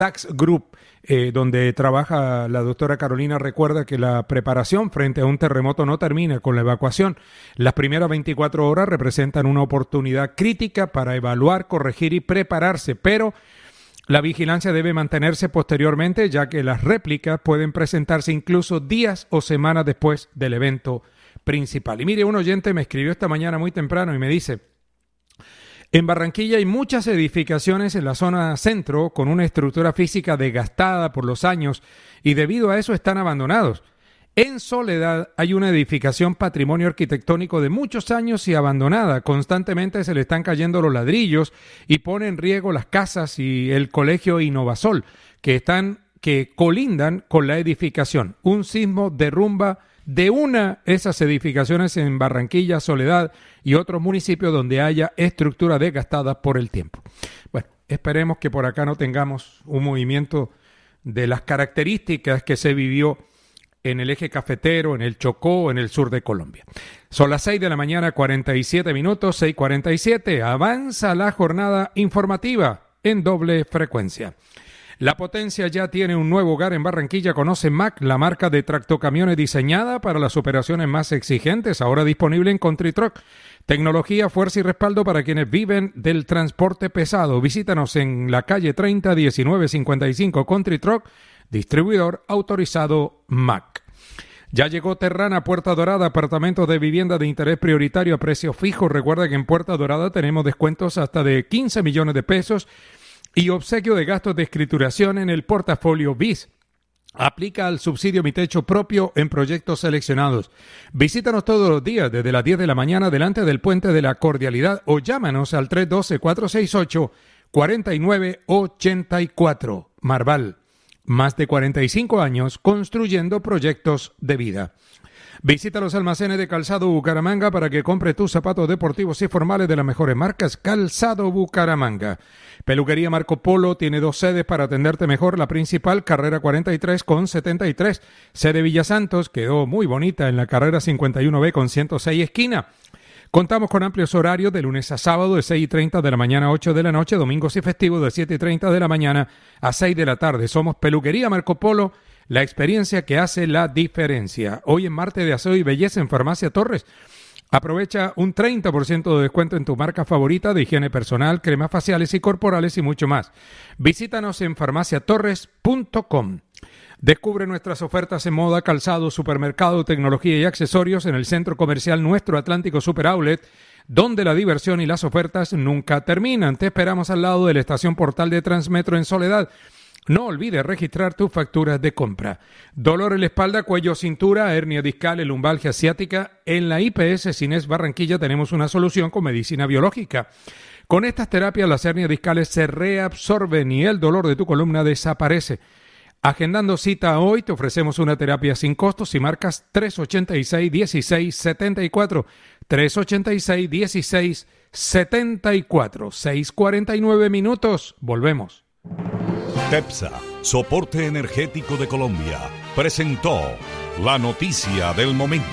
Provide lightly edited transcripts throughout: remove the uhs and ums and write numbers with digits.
Tax Group, donde trabaja la doctora Carolina, recuerda que la preparación frente a un terremoto no termina con la evacuación. Las primeras 24 horas representan una oportunidad crítica para evaluar, corregir y prepararse, pero la vigilancia debe mantenerse posteriormente, ya que las réplicas pueden presentarse incluso días o semanas después del evento principal. Y mire, un oyente me escribió esta mañana muy temprano y me dice: en Barranquilla hay muchas edificaciones en la zona centro con una estructura física desgastada por los años y debido a eso están abandonados. En Soledad hay una edificación patrimonio arquitectónico de muchos años y abandonada. Constantemente se le están cayendo los ladrillos y pone en riesgo las casas y el colegio Innovasol que colindan con la edificación. Un sismo derrumba de esas edificaciones en Barranquilla, Soledad y otros municipios donde haya estructura desgastada por el tiempo. Bueno, esperemos que por acá no tengamos un movimiento de las características que se vivió en el eje cafetero, en el Chocó, en el sur de Colombia. Son las 6 de la mañana, 47 minutos, 6:47. Avanza la jornada informativa en doble frecuencia. La Potencia ya tiene un nuevo hogar en Barranquilla. Conoce MAC, la marca de tractocamiones diseñada para las operaciones más exigentes, ahora disponible en Country Truck. Tecnología, fuerza y respaldo para quienes viven del transporte pesado. Visítanos en la calle 30 1955 Country Truck, distribuidor autorizado MAC. Ya llegó Terrana, Puerta Dorada, apartamentos de vivienda de interés prioritario a precio fijo. Recuerda que en Puerta Dorada tenemos descuentos hasta de 15 millones de pesos y obsequio de gastos de escrituración en el portafolio BIS. Aplica al subsidio Mi Techo Propio en proyectos seleccionados. Visítanos todos los días desde las 10 de la mañana delante del Puente de la Cordialidad o llámanos al 312-468-4984. Marval, más de 45 años construyendo proyectos de vida. Visita los almacenes de Calzado Bucaramanga para que compre tus zapatos deportivos y formales de las mejores marcas. Calzado Bucaramanga. Peluquería Marco Polo tiene 2 sedes para atenderte mejor. La principal, carrera 43 con 73. Sede Villa Santos, quedó muy bonita en la carrera 51B con 106 esquina. Contamos con amplios horarios de lunes a sábado de 6:30 de la mañana a 8 de la noche, domingos y festivos de 7:30 de la mañana a 6 de la tarde. Somos Peluquería Marco Polo, la experiencia que hace la diferencia. Hoy en martes de aseo y belleza en Farmacia Torres. Aprovecha un 30% de descuento en tu marca favorita de higiene personal, cremas faciales y corporales y mucho más. Visítanos en farmaciatorres.com. Descubre nuestras ofertas en moda, calzado, supermercado, tecnología y accesorios en el centro comercial Nuestro Atlántico Super Outlet, donde la diversión y las ofertas nunca terminan. Te esperamos al lado de la estación Portal de Transmetro en Soledad. No olvides registrar tus facturas de compra. Dolor en la espalda, cuello, cintura, hernia discal, lumbalgia asiática. En la IPS Cines Barranquilla tenemos una solución con medicina biológica. Con estas terapias las hernias discales se reabsorben y el dolor de tu columna desaparece. Agendando cita hoy, te ofrecemos una terapia sin costo si marcas 386-1674. 386-1674. 6:49 minutos. Volvemos. TEPSA, Soporte Energético de Colombia, presentó la noticia del momento.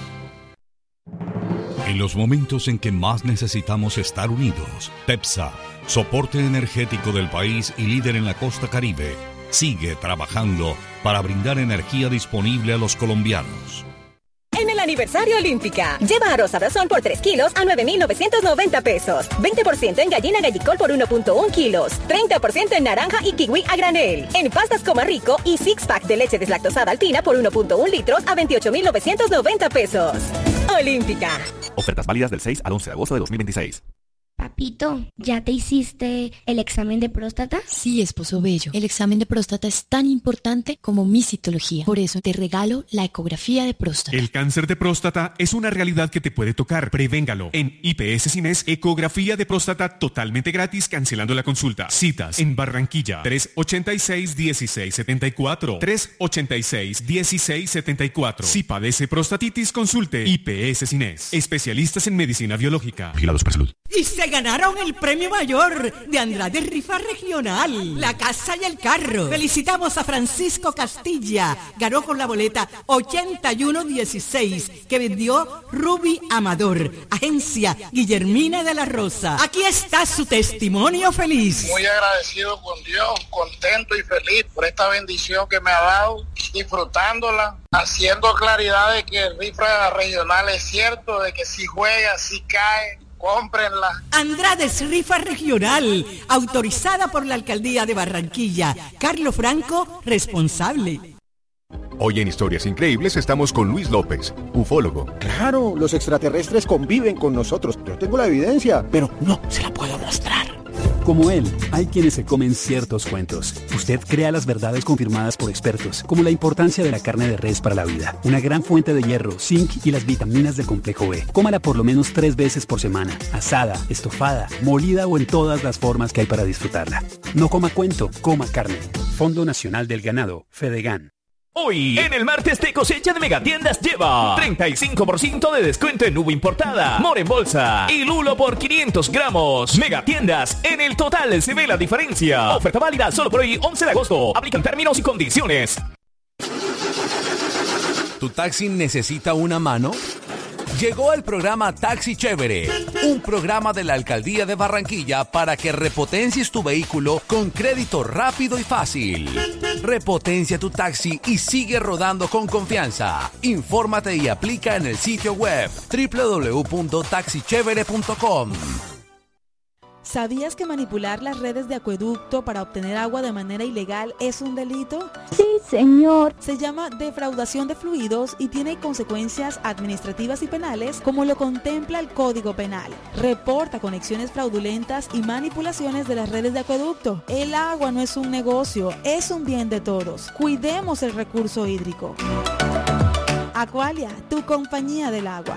En los momentos en que más necesitamos estar unidos, TEPSA, Soporte Energético del país y líder en la costa Caribe, sigue trabajando para brindar energía disponible a los colombianos. En el aniversario Olímpica, lleva arroz Abrazón por 3 kilos a 9,990 pesos. 20% en gallina gallicol por 1.1 kilos. 30% en naranja y kiwi a granel. En pastas Coma Rico y six pack de leche deslactosada alpina por 1.1 litros a 28,990 pesos. Olímpica. Ofertas válidas del 6 al 11 de agosto de 2026. Papito, ¿ya te hiciste el examen de próstata? Sí, esposo bello. El examen de próstata es tan importante como mi citología. Por eso te regalo la ecografía de próstata. El cáncer de próstata es una realidad que te puede tocar. Prevéngalo. En IPS Cines, ecografía de próstata totalmente gratis, cancelando la consulta. Citas en Barranquilla, 386-1674. 386-1674. Si padece prostatitis, consulte IPS Cines. Especialistas en medicina biológica. Vigilados por salud. Y se ganará ganaron el premio mayor de Andrade Rifa Regional, la casa y el carro. Felicitamos a Francisco Castilla, ganó con la boleta 8116 que vendió Ruby Amador, agencia Guillermina de la Rosa. Aquí está su testimonio feliz. Muy agradecido con Dios, contento y feliz por esta bendición que me ha dado, disfrutándola, haciendo claridad de que el rifa regional es cierto, de que si juega, si cae, cómprenla. Andrades Rifa Regional, autorizada por la Alcaldía de Barranquilla. Carlos Franco, responsable. Hoy en Historias Increíbles estamos con Luis López, ufólogo. Claro, los extraterrestres conviven con nosotros. Yo tengo la evidencia, pero no se la puedo mostrar. Como él, hay quienes se comen ciertos cuentos. Usted crea las verdades confirmadas por expertos, como la importancia de la carne de res para la vida, una gran fuente de hierro, zinc y las vitaminas del complejo B. Cómala por lo menos 3 veces por semana, asada, estofada, molida o en todas las formas que hay para disfrutarla. No coma cuento, coma carne. Fondo Nacional del Ganado, Fedegan. Hoy, en el martes de cosecha de Megatiendas lleva 35% de descuento en uva importada, mora en bolsa y lulo por 500 gramos. Megatiendas, en el total se ve la diferencia. Oferta válida solo por hoy, 11 de agosto. Aplican términos y condiciones. ¿Tu taxi necesita una mano? Llegó el programa Taxi Chévere, un programa de la Alcaldía de Barranquilla para que repotencies tu vehículo con crédito rápido y fácil. Repotencia tu taxi y sigue rodando con confianza. Infórmate y aplica en el sitio web www.taxichevere.com. ¿Sabías que manipular las redes de acueducto para obtener agua de manera ilegal es un delito? Sí, señor. Se llama defraudación de fluidos y tiene consecuencias administrativas y penales como lo contempla el Código Penal. Reporta conexiones fraudulentas y manipulaciones de las redes de acueducto. El agua no es un negocio, es un bien de todos. Cuidemos el recurso hídrico. Aqualia, tu compañía del agua.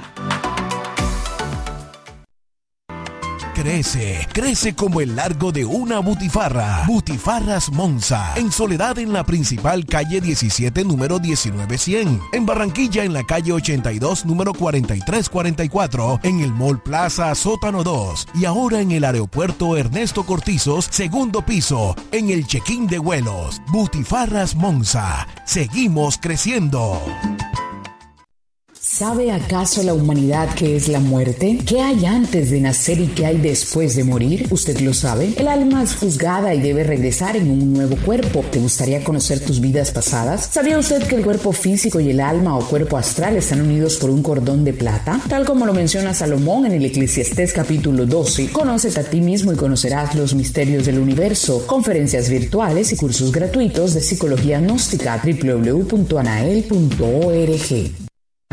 Crece como el largo de una butifarra. Butifarras Monza, en Soledad en la principal calle 17, número 19100. En Barranquilla en la calle 82, número 4344. En el Mall Plaza Sótano 2. Y ahora en el aeropuerto Ernesto Cortizos, segundo piso, en el check-in de vuelos. Butifarras Monza. Seguimos creciendo. ¿Sabe acaso la humanidad qué es la muerte? ¿Qué hay antes de nacer y qué hay después de morir? ¿Usted lo sabe? El alma es juzgada y debe regresar en un nuevo cuerpo. ¿Te gustaría conocer tus vidas pasadas? ¿Sabía usted que el cuerpo físico y el alma o cuerpo astral están unidos por un cordón de plata? Tal como lo menciona Salomón en el Eclesiastés capítulo 12. Conócete a ti mismo y conocerás los misterios del universo. Conferencias virtuales y cursos gratuitos de psicología gnóstica. www.anael.org.